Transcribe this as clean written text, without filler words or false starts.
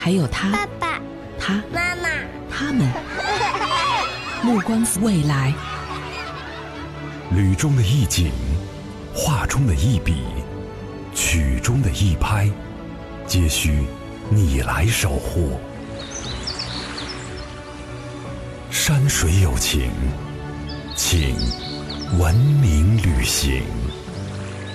还有他、 爸爸、 他、 妈妈、 他们。目光未来， 旅中的一景，画中的一笔，曲中的一拍，皆需你来守护。山水有情，请文明旅行。